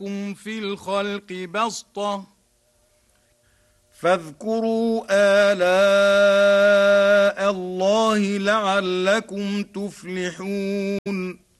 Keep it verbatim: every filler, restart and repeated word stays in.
لكم في الخلق بسطة فاذكروا آلاء الله لعلكم تفلحون